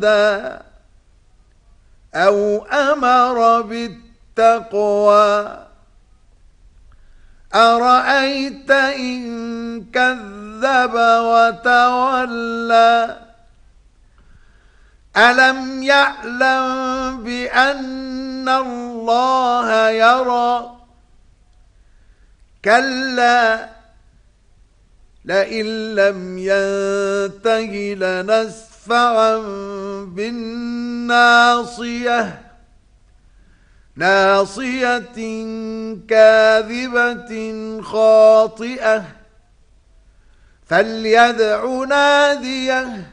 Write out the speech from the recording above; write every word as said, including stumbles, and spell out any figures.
أو أمر بالتقوى أرأيت إن كذب وتولى ألم يعلم بأن الله يرى كلا لئن لم ينته لنسفعا بالناصية ناصية كاذبة خاطئة فليدع ناديه